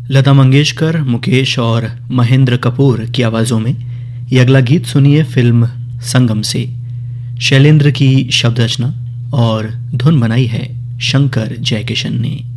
लता मंगेशकर, मुकेश और महेंद्र कपूर की आवाज़ों में ये अगला गीत सुनिए फिल्म संगम से। शैलेंद्र की शब्द रचना और धुन बनाई है शंकर जयकिशन ने।